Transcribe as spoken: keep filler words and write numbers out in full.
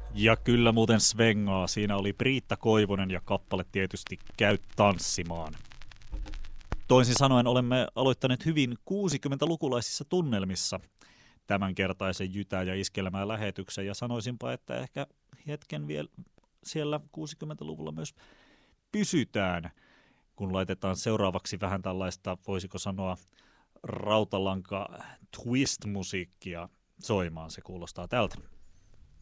Ja kyllä muuten svengaa. Siinä oli Priitta Koivunen ja kappale tietysti Käy tanssimaan. Toisin sanoen olemme aloittaneet hyvin kuusikymmentälukulaisissa tunnelmissa tämänkertaisen Jytää ja Iskelmää lähetyksen. Ja sanoisinpa, että ehkä hetken vielä siellä kuusikymmentäluvulla myös pysytään, kun laitetaan seuraavaksi vähän tällaista, voisiko sanoa, rautalanka twist-musiikkia soimaan. Se kuulostaa tältä.